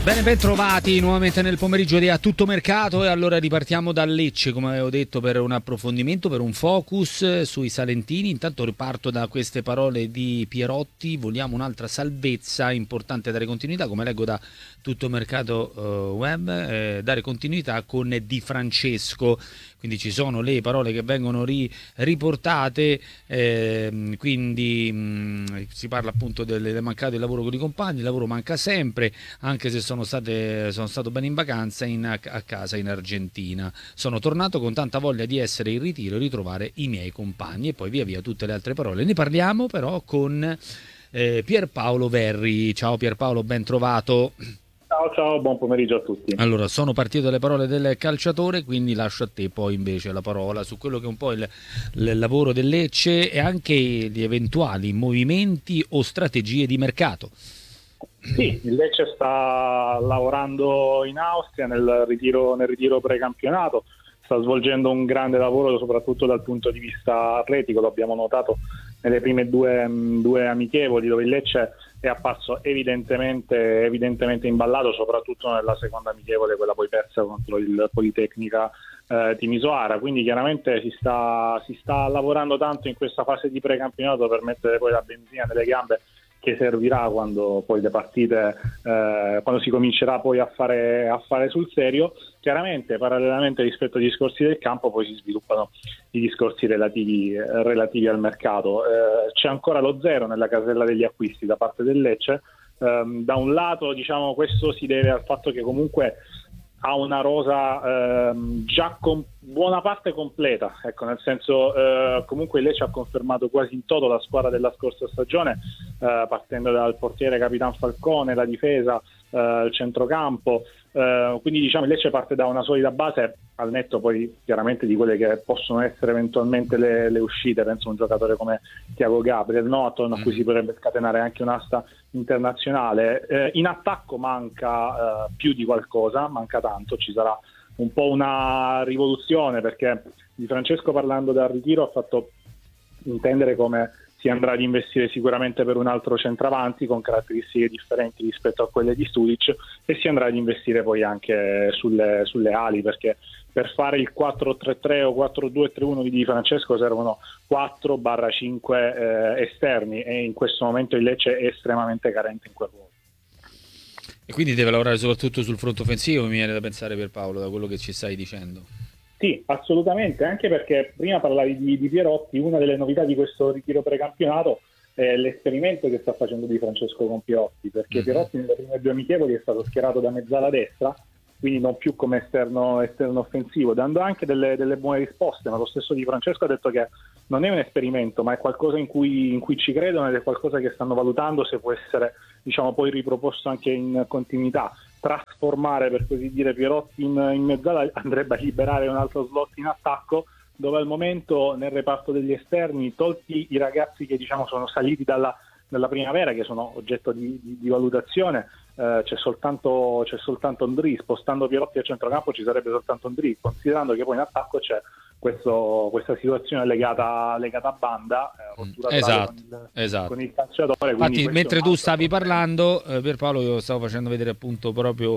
Bene, ben trovati nuovamente nel pomeriggio di A Tutto Mercato, e allora ripartiamo da Lecce, come avevo detto, per un approfondimento, per un focus sui salentini. Intanto riparto da queste parole di Pierotti: vogliamo un'altra salvezza, importante dare continuità, come leggo da Tutto Mercato web, dare continuità con Di Francesco. Quindi ci sono le parole che vengono riportate, quindi si parla appunto del mancato del lavoro con i compagni. Il lavoro manca sempre, anche se sono stato bene in vacanza a casa in Argentina. Sono tornato con tanta voglia di essere in ritiro e ritrovare i miei compagni, e poi via via tutte le altre parole. Ne parliamo però con Pierpaolo Verri. Ciao Pierpaolo, ben trovato. Ciao, buon pomeriggio a tutti. Allora, sono partito dalle parole del calciatore, quindi lascio a te poi invece la parola su quello che è un po' il lavoro del Lecce e anche gli eventuali movimenti o strategie di mercato. Sì, il Lecce sta lavorando in Austria nel ritiro precampionato, sta svolgendo un grande lavoro soprattutto dal punto di vista atletico. Lo abbiamo notato nelle prime due amichevoli, dove il Lecce è apparso evidentemente imballato, soprattutto nella seconda amichevole, quella poi persa contro il Politecnica Timisoara. Quindi chiaramente si sta lavorando tanto in questa fase di precampionato per mettere poi la benzina nelle gambe che servirà quando poi le partite, quando si comincerà poi a fare sul serio. Chiaramente parallelamente rispetto ai discorsi del campo poi si sviluppano i discorsi relativi al mercato. C'è ancora lo zero nella casella degli acquisti da parte del Lecce. Da un lato, diciamo, questo si deve al fatto che comunque ha una rosa già con buona parte completa, ecco, nel senso, comunque il Lecce ha confermato quasi in toto la squadra della scorsa stagione, partendo dal portiere Capitan Falcone, la difesa, il centrocampo, quindi diciamo il Lecce parte da una solida base, al netto poi chiaramente di quelle che possono essere eventualmente le uscite. Penso a un giocatore come Thiago Gabriel, no? Attorno a cui si potrebbe scatenare anche un'asta internazionale. In attacco manca più di qualcosa, manca tanto, ci sarà un po' una rivoluzione, perché Di Francesco, parlando dal ritiro, ha fatto intendere come si andrà ad investire sicuramente per un altro centravanti con caratteristiche differenti rispetto a quelle di Stulic, e si andrà ad investire poi anche sulle ali, perché per fare il 4-3-3 o 4-2-3-1 di Di Francesco servono 4-5 esterni, e in questo momento il Lecce è estremamente carente in quel ruolo. E quindi deve lavorare soprattutto sul fronte offensivo, mi viene da pensare, per Paolo, da quello che ci stai dicendo. Sì, assolutamente, anche perché prima parlavi di Pierotti. Una delle novità di questo ritiro precampionato è l'esperimento che sta facendo Di Francesco con Pierotti, perché Pierotti nelle prime due amichevoli è stato schierato da mezzala destra, quindi non più come esterno offensivo, dando anche delle buone risposte, ma lo stesso Di Francesco ha detto che non è un esperimento, ma è qualcosa in cui ci credono, ed è qualcosa che stanno valutando se può essere, diciamo, poi riproposto anche in continuità. Trasformare, per così dire, Pierotti in mezzala andrebbe a liberare un altro slot in attacco, dove al momento nel reparto degli esterni, tolti i ragazzi che, diciamo, sono saliti dalla primavera, che sono oggetto di valutazione, c'è soltanto Ndri. Spostando Pierotti al centrocampo ci sarebbe soltanto Ndri, considerando che poi in attacco c'è questa situazione legata a Banda, esatto. con il calciatore. Infatti, mentre tu stavi parlando, Pierpaolo, io stavo facendo vedere appunto proprio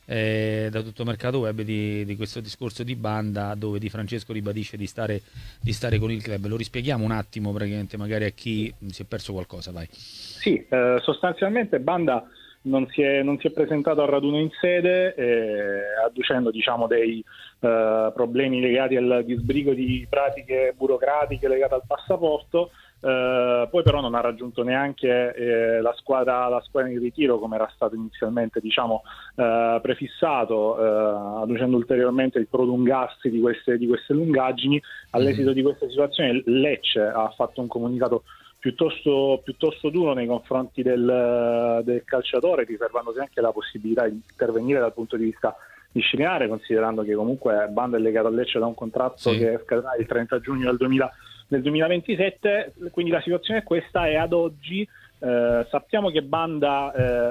da Tutto Mercato Web di questo discorso di Banda, dove Di Francesco ribadisce di stare con il club. Lo rispieghiamo un attimo, praticamente, magari a chi si è perso qualcosa, vai. Sì, sostanzialmente Banda non si è presentato al raduno in sede, adducendo, diciamo, dei problemi legati al disbrigo di pratiche burocratiche legate al passaporto. Poi però non ha raggiunto neanche la squadra in ritiro, come era stato inizialmente, diciamo, prefissato, adducendo ulteriormente il prolungarsi di queste lungaggini. All'esito di questa situazione Lecce ha fatto un comunicato piuttosto duro nei confronti del calciatore, riservandosi anche la possibilità di intervenire dal punto di vista disciplinare, considerando che comunque Banda è legato a Lecce da un contratto che scadrà il 30 giugno del 2027. Quindi la situazione è questa, e ad oggi sappiamo che Banda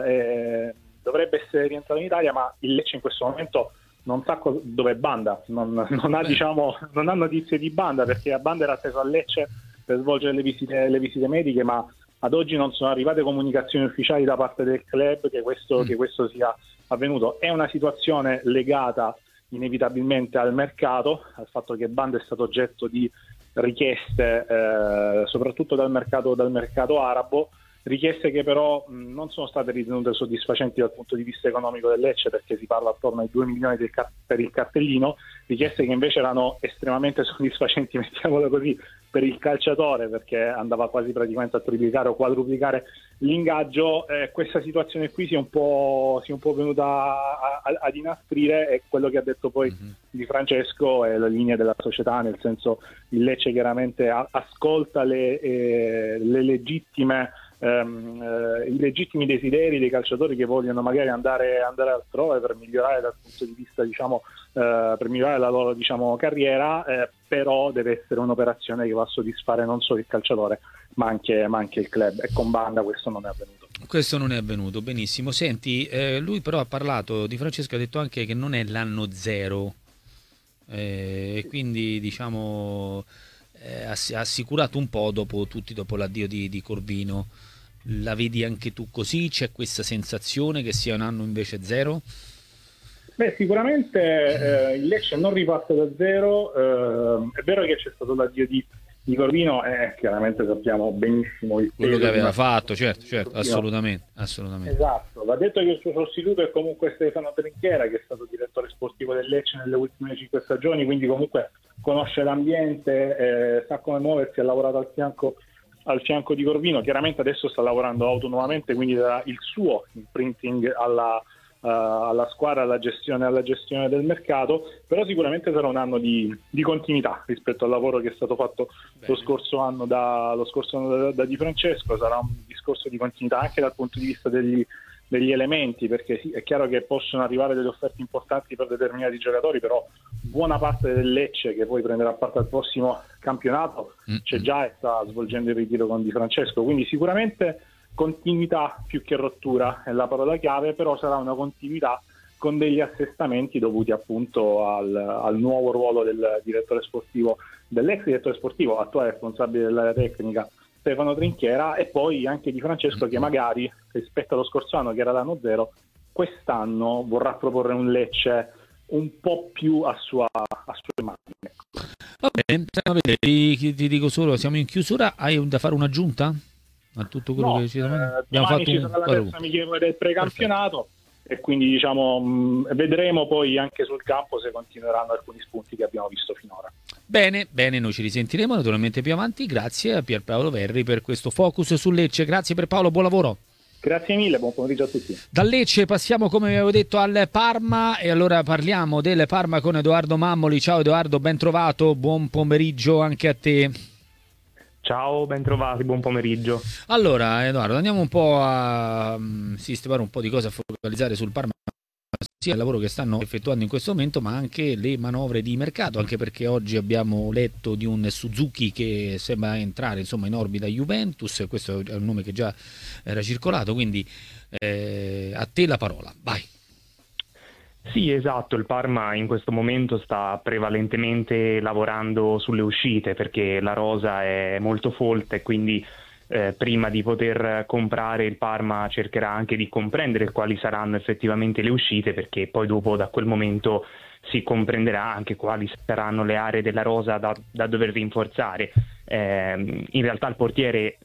dovrebbe essere rientrato in Italia, ma il Lecce in questo momento non sa dove è Banda, non ha notizie di Banda, perché a Banda era atteso a Lecce per svolgere le visite mediche, ma ad oggi non sono arrivate comunicazioni ufficiali da parte del club che questo sia avvenuto. È una situazione legata inevitabilmente al mercato, al fatto che Banda è stato oggetto di richieste soprattutto dal mercato arabo, richieste che però non sono state ritenute soddisfacenti dal punto di vista economico del Lecce, perché si parla attorno ai 2 milioni per il cartellino, richieste che invece erano estremamente soddisfacenti, mettiamolo così, per il calciatore, perché andava quasi praticamente a triplicare o quadruplicare l'ingaggio. Questa situazione qui si è un po' venuta ad inasprire, e quello che ha detto poi Di Francesco è la linea della società, nel senso il Lecce chiaramente ascolta i legittimi desideri dei calciatori che vogliono magari andare altrove per migliorare dal punto di vista, per migliorare la loro carriera, però deve essere un'operazione che va a soddisfare non solo il calciatore ma anche il club, e con Banda questo non è avvenuto. Questo non è avvenuto, benissimo. Senti, lui però ha parlato, Di Francesco ha detto anche che non è l'anno zero, e quindi ha assicurato un po' dopo l'addio di Corvino. La vedi anche tu così? C'è questa sensazione che sia un anno invece zero? Beh, sicuramente il Lecce non riparte da zero. È vero che c'è stato l'addio di Corvino, chiaramente sappiamo benissimo quello che aveva fatto, certo, assolutamente. Esatto, va detto che il suo sostituto è comunque Stefano Trinchera, che è stato direttore sportivo del Lecce nelle ultime 5 stagioni, quindi comunque conosce l'ambiente, sa come muoversi, ha lavorato al fianco di Corvino. Chiaramente adesso sta lavorando autonomamente, quindi darà il suo imprinting alla squadra, alla gestione del mercato, però sicuramente sarà un anno di continuità rispetto al lavoro che è stato fatto lo scorso anno da Di Francesco. Sarà un discorso di continuità anche dal punto di vista degli elementi, perché sì, è chiaro che possono arrivare delle offerte importanti per determinati giocatori, però buona parte del Lecce che poi prenderà parte al prossimo campionato c'è già e sta svolgendo il ritiro con Di Francesco, quindi sicuramente continuità più che rottura è la parola chiave, però sarà una continuità con degli assestamenti dovuti appunto al nuovo ruolo del direttore sportivo, dell'ex direttore sportivo, attuale responsabile dell'area tecnica Stefano Trinchera, e poi anche Di Francesco che magari rispetto allo scorso anno che era l'anno zero, quest'anno vorrà proporre un Lecce un po' più a sua immagine. Va bene, ti dico solo, siamo in chiusura, hai da fare un'aggiunta a tutto quello che ci abbiamo fatto? Ci sarà la terza amichevole del precampionato. Perfetto. E quindi vedremo poi anche sul campo se continueranno alcuni spunti che abbiamo visto finora. Bene, noi ci risentiremo naturalmente più avanti. Grazie a Pierpaolo Verri per questo focus su Lecce. Grazie Pierpaolo, buon lavoro. Grazie mille, buon pomeriggio a tutti. Dal Lecce passiamo, come avevo detto, al Parma, e allora parliamo del Parma con Edoardo Mammoli. Ciao Edoardo, ben trovato, buon pomeriggio anche a te. Ciao, ben trovati, buon pomeriggio. Allora Edoardo, andiamo un po' a sistemare un po' di cose, a focalizzare sul Parma, sia il lavoro che stanno effettuando in questo momento, ma anche le manovre di mercato, anche perché oggi abbiamo letto di un Suzuki che sembra entrare in orbita Juventus. Questo è un nome che già era circolato, quindi a te la parola, vai. Sì, esatto, il Parma in questo momento sta prevalentemente lavorando sulle uscite, perché la rosa è molto folta, e quindi prima di poter comprare il Parma cercherà anche di comprendere quali saranno effettivamente le uscite, perché poi dopo da quel momento si comprenderà anche quali saranno le aree della rosa da dover rinforzare. In realtà il portiere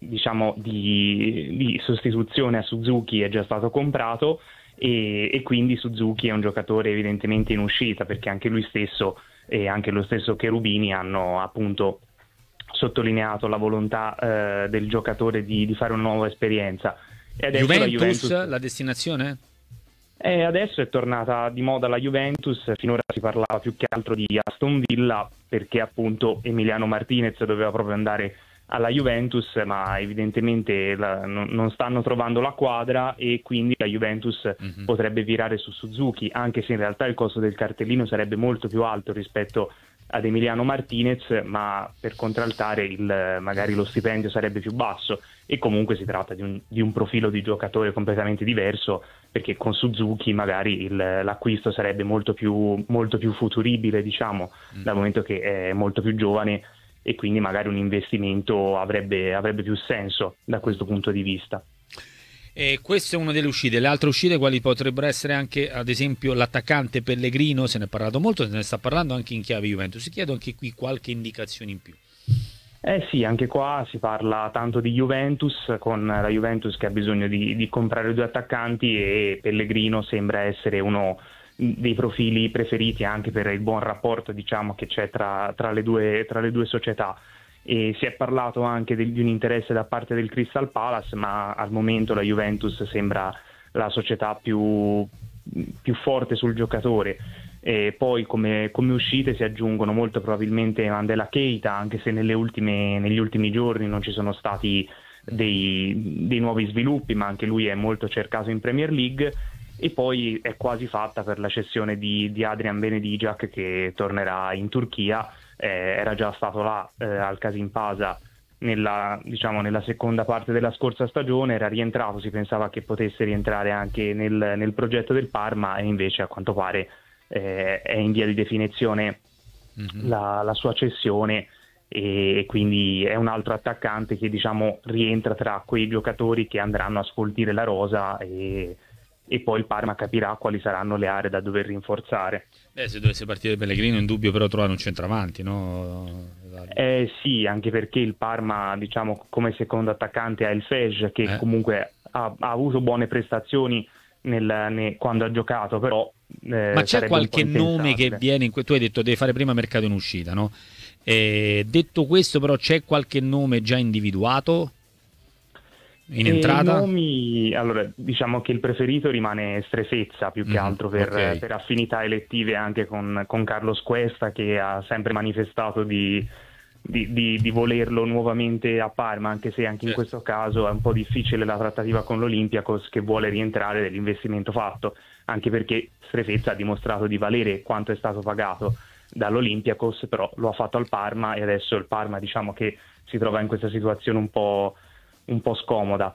di sostituzione a Suzuki è già stato comprato, e quindi Suzuki è un giocatore evidentemente in uscita, perché anche lui stesso e anche lo stesso Cherubini hanno appunto sottolineato la volontà del giocatore di fare una nuova esperienza. E adesso Juventus, la destinazione? Adesso è tornata di moda la Juventus, finora si parlava più che altro di Aston Villa, perché appunto Emiliano Martinez doveva proprio andare alla Juventus, ma evidentemente non stanno trovando la quadra, e quindi la Juventus potrebbe virare su Suzuki, anche se in realtà il costo del cartellino sarebbe molto più alto rispetto ad Emiliano Martinez, ma per contraltare magari lo stipendio sarebbe più basso, e comunque si tratta di un profilo di giocatore completamente diverso, perché con Suzuki magari l'acquisto sarebbe molto più futuribile, diciamo, dal momento che è molto più giovane e quindi magari un investimento avrebbe più senso da questo punto di vista. E questa è una delle uscite. Le altre uscite quali potrebbero essere? Anche ad esempio l'attaccante Pellegrino, se ne è parlato molto, se ne sta parlando anche in chiave Juventus. Chiedo anche qui qualche indicazione in più. Sì, anche qua si parla tanto di Juventus, con la Juventus che ha bisogno di comprare 2 attaccanti, e Pellegrino sembra essere uno dei profili preferiti anche per il buon rapporto, diciamo, che c'è tra le due società. E si è parlato anche di un interesse da parte del Crystal Palace, ma al momento la Juventus sembra la società più forte sul giocatore. E poi come uscite si aggiungono molto probabilmente Mandela Keita, anche se negli ultimi giorni non ci sono stati dei nuovi sviluppi, ma anche lui è molto cercato in Premier League. E poi è quasi fatta per la cessione di Adrian Benedijak, che tornerà in Turchia. Era già stato là al Kasimpasa nella seconda parte della scorsa stagione, era rientrato, si pensava che potesse rientrare anche nel progetto del Parma, e invece a quanto pare è in via di definizione la sua cessione, e quindi è un altro attaccante che, diciamo, rientra tra quei giocatori che andranno a sfoltire la rosa, e poi il Parma capirà quali saranno le aree da dover rinforzare. Se dovesse partire Pellegrino, in dubbio però trovare un centravanti, no? Sì, anche perché il Parma, diciamo, come secondo attaccante ha il Fej, che comunque ha avuto buone prestazioni quando ha giocato, però ma c'è qualche nome che viene tu hai detto deve fare prima mercato in uscita, no? Detto questo, però, c'è qualche nome già individuato in entrata? Nomi, allora, diciamo che il preferito rimane Strefezza, più che altro per affinità elettive anche con Carlos Cuesta, che ha sempre manifestato di volerlo nuovamente a Parma, anche se anche in questo caso è un po' difficile la trattativa con l'Olympiakos, che vuole rientrare dell'investimento fatto, anche perché Strefezza ha dimostrato di valere quanto è stato pagato dall'Olympiakos, però lo ha fatto al Parma, e adesso il Parma, diciamo, che si trova in questa situazione un po' scomoda.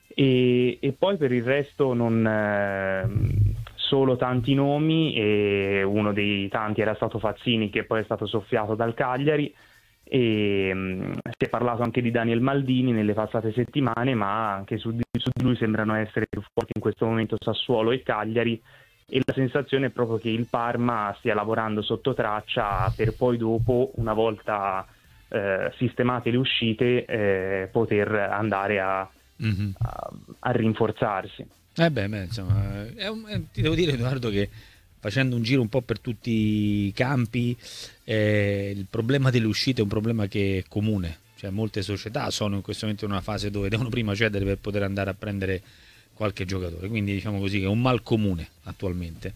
E poi per il resto solo tanti nomi, e uno dei tanti era stato Fazzini, che poi è stato soffiato dal Cagliari, e si è parlato anche di Daniel Maldini nelle passate settimane, ma anche su di lui sembrano essere più forti in questo momento Sassuolo e Cagliari, e la sensazione è proprio che il Parma stia lavorando sotto traccia per poi dopo, una volta sistemate le uscite, poter andare a rinforzarsi. Insomma, ti devo dire, Edoardo, che facendo un giro un po' per tutti i campi, il problema delle uscite è un problema che è comune, cioè molte società sono in questo momento in una fase dove devono prima cedere per poter andare a prendere qualche giocatore, quindi diciamo così che è un mal comune attualmente,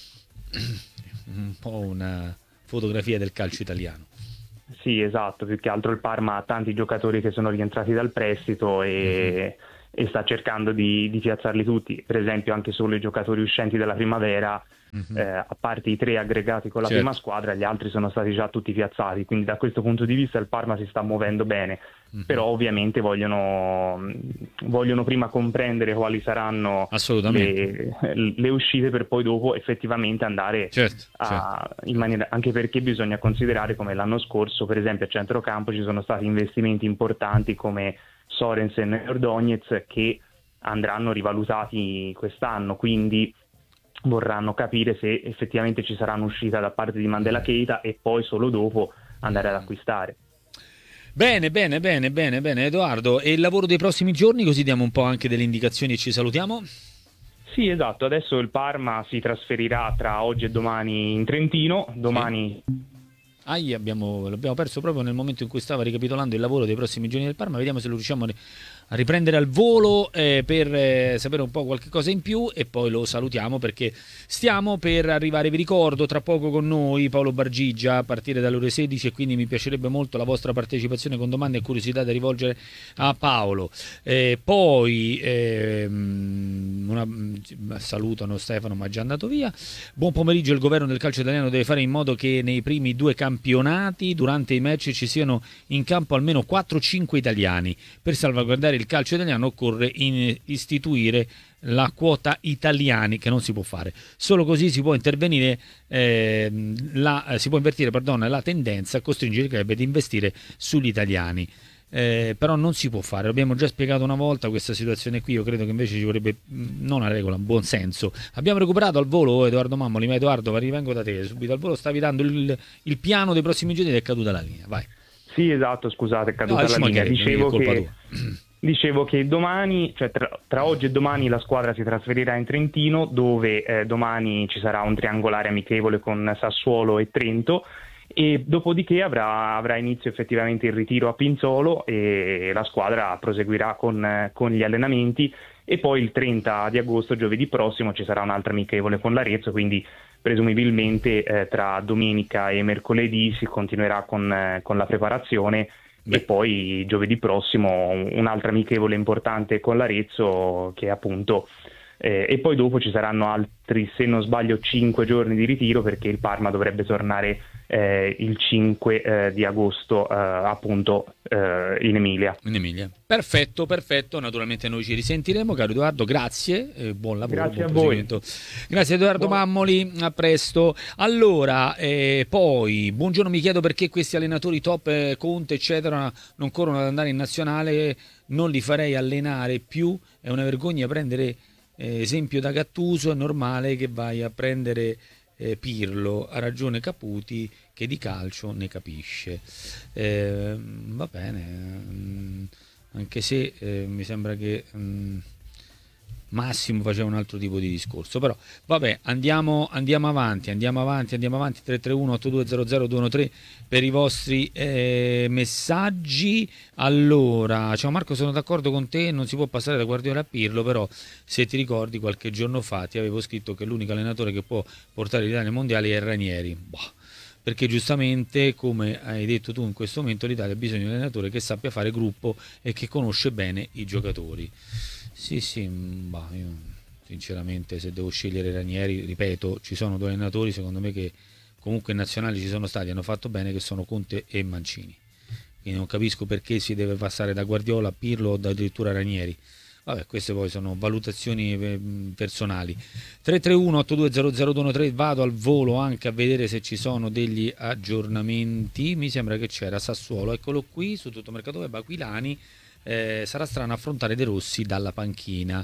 un po' una fotografia del calcio italiano. Sì, esatto, più che altro il Parma ha tanti giocatori che sono rientrati dal prestito e sta cercando di piazzarli tutti, per esempio anche solo i giocatori uscenti dalla primavera, a parte i 3 aggregati con la prima squadra, gli altri sono stati già tutti piazzati, quindi da questo punto di vista il Parma si sta muovendo bene, però ovviamente vogliono prima comprendere quali saranno le uscite, per poi dopo effettivamente andare in maniera, anche perché bisogna considerare come l'anno scorso, per esempio a centrocampo ci sono stati investimenti importanti come Sorensen e Ordóñez, che andranno rivalutati quest'anno, quindi vorranno capire se effettivamente ci sarà un'uscita da parte di Mandela Keita, e poi solo dopo andare ad acquistare. Bene Edoardo, e il lavoro dei prossimi giorni, così diamo un po' anche delle indicazioni e ci salutiamo? Sì, esatto, adesso il Parma si trasferirà tra oggi e domani in Trentino, domani... L'abbiamo perso proprio nel momento in cui stava ricapitolando il lavoro dei prossimi giorni del Parma. Vediamo se lo riusciamo a riprendere al volo per sapere un po' qualche cosa in più, e poi lo salutiamo perché stiamo per arrivare. Vi ricordo, tra poco con noi Paolo Bargigia a partire dalle ore 16, e quindi mi piacerebbe molto la vostra partecipazione con domande e curiosità da rivolgere a Paolo. Poi salutano Stefano, ma è già andato via. Buon pomeriggio. Il governo del calcio italiano deve fare in modo che nei primi 2 campionati durante i match ci siano in campo almeno 4-5 italiani. Per salvaguardare il calcio italiano occorre istituire la quota italiani, che non si può fare. Solo così si può intervenire, si può invertire, la tendenza a costringere i club ad investire sugli italiani. Però non si può fare, l'abbiamo già spiegato una volta questa situazione qui. Io credo che invece ci vorrebbe non una regola, un buon senso. Abbiamo recuperato al volo Edoardo Mammoli, ma Edoardo, rivengo da te subito al volo. Stavi dando il piano dei prossimi giorni ed è caduta la linea, vai. Sì, esatto, scusate, è caduta la linea. Dicevo che domani, cioè tra oggi e domani, la squadra si trasferirà in Trentino, dove domani ci sarà un triangolare amichevole con Sassuolo e Trento, e dopodiché avrà inizio effettivamente il ritiro a Pinzolo e la squadra proseguirà con gli allenamenti, e poi il 30 di agosto, giovedì prossimo, ci sarà un'altra amichevole con l'Arezzo, quindi presumibilmente tra domenica e mercoledì si continuerà con la preparazione. Beh. E poi giovedì prossimo un'altra amichevole importante con l'Arezzo, che appunto e poi dopo ci saranno altri, se non sbaglio, 5 giorni di ritiro, perché il Parma dovrebbe tornare il 5 di agosto appunto in Emilia. Perfetto, naturalmente noi ci risentiremo, caro Edoardo, grazie, buon lavoro. Grazie a voi. Grazie Edoardo Mammoli, a presto. Allora, poi buongiorno, mi chiedo perché questi allenatori top, Conte eccetera, non corrono ad andare in nazionale. Non li farei allenare più, è una vergogna prendere esempio da Gattuso. È normale che vai a prendere Pirlo. Ha ragione Caputi, che di calcio ne capisce. Va bene, anche se mi sembra che Massimo faceva un altro tipo di discorso, però vabbè, andiamo avanti 331 8200 213 per i vostri messaggi. Allora, ciao Marco, sono d'accordo con te, non si può passare da Guardiola a Pirlo, però se ti ricordi qualche giorno fa ti avevo scritto che l'unico allenatore che può portare l'Italia ai mondiali è Ranieri. Perché giustamente, come hai detto tu, in questo momento l'Italia ha bisogno di un allenatore che sappia fare gruppo e che conosce bene i giocatori. Sì, io sinceramente, se devo scegliere Ranieri, ripeto, ci sono due allenatori secondo me che comunque in nazionali ci sono stati, hanno fatto bene, che sono Conte e Mancini. Quindi non capisco perché si deve passare da Guardiola a Pirlo o addirittura Ranieri. Vabbè, queste poi sono valutazioni personali. 331 8200 213, vado al volo anche a vedere se ci sono degli aggiornamenti. Mi sembra che c'era Sassuolo, eccolo qui su Tuttomercato Web, Aquilani. Sarà strano affrontare De Rossi dalla panchina.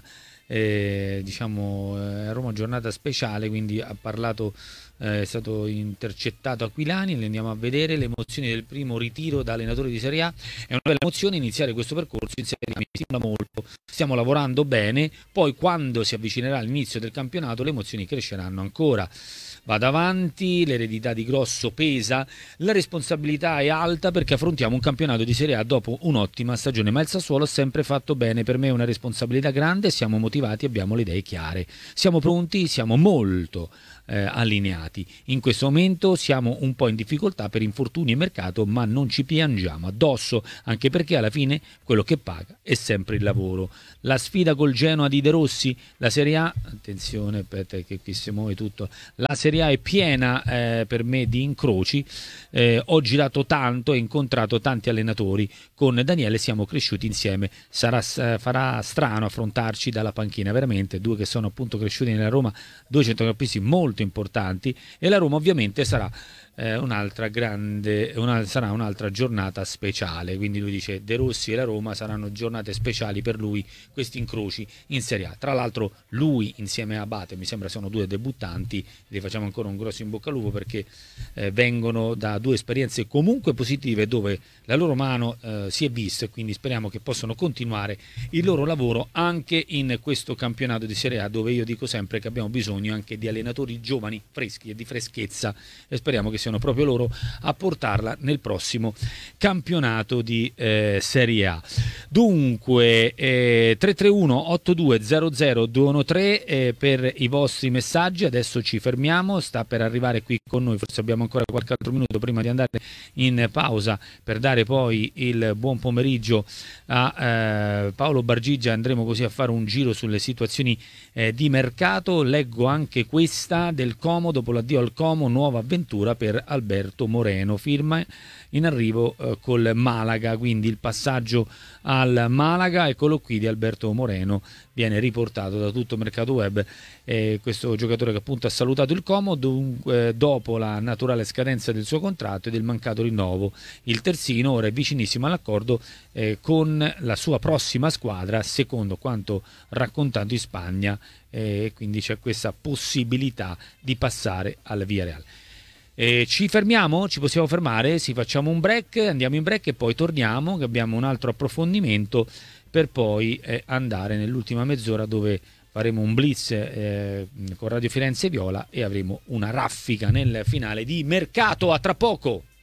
A Roma giornata speciale, quindi ha parlato, è stato intercettato Aquilani. Le andiamo a vedere le emozioni del primo ritiro da allenatore di Serie A. È una bella emozione iniziare questo percorso in Serie A, mi sembra molto, stiamo lavorando bene, poi quando si avvicinerà l'inizio del campionato le emozioni cresceranno ancora. Vado avanti, l'eredità di Grosso pesa, la responsabilità è alta perché affrontiamo un campionato di Serie A dopo un'ottima stagione, ma il Sassuolo ha sempre fatto bene. Per me è una responsabilità grande, siamo motivati, abbiamo le idee chiare, siamo pronti, siamo molto allineati. In questo momento siamo un po' in difficoltà per infortuni e mercato, ma non ci piangiamo addosso, anche perché alla fine quello che paga è sempre il lavoro. La sfida col Genoa di De Rossi, la Serie A, attenzione, aspetta che qui si muove tutto, la Serie A è piena per me di incroci. Ho girato tanto e incontrato tanti allenatori, con Daniele siamo cresciuti insieme, farà strano affrontarci dalla panchina, veramente, due che sono appunto cresciuti nella Roma, due centrocampisti molto importanti, e la Roma ovviamente sarà un'altra giornata speciale. Quindi lui dice De Rossi e la Roma saranno giornate speciali per lui, questi incroci in Serie A. Tra l'altro lui insieme a Abate mi sembra sono due debuttanti, li facciamo ancora un grosso in bocca al lupo perché vengono da due esperienze comunque positive dove la loro mano si è vista, e quindi speriamo che possano continuare il loro lavoro anche in questo campionato di Serie A, dove io dico sempre che abbiamo bisogno anche di allenatori giovani, freschi e di freschezza, e speriamo che siano proprio loro a portarla nel prossimo campionato di Serie A. Dunque 331 8200 213 per i vostri messaggi. Adesso ci fermiamo, sta per arrivare qui con noi, forse abbiamo ancora qualche altro minuto prima di andare in pausa per dare poi il buon pomeriggio a Paolo Bargigia. Andremo così a fare un giro sulle situazioni di mercato. Leggo anche questa del Como: dopo l'addio al Como, nuova avventura per per Alberto Moreno, firma in arrivo col Malaga, quindi il passaggio al Malaga, eccolo qui, di Alberto Moreno, viene riportato da Tutto Mercato Web, questo giocatore che appunto ha salutato il Como dopo la naturale scadenza del suo contratto e del mancato rinnovo. Il terzino ora è vicinissimo all'accordo con la sua prossima squadra, secondo quanto raccontato in Spagna, quindi c'è questa possibilità di passare al Villarreal. Ci fermiamo? Ci possiamo fermare? Sì, facciamo un break, andiamo in break e poi torniamo, che abbiamo un altro approfondimento, per poi andare nell'ultima mezz'ora dove faremo un blitz con Radio Firenze Viola e avremo una raffica nel finale di mercato. A tra poco!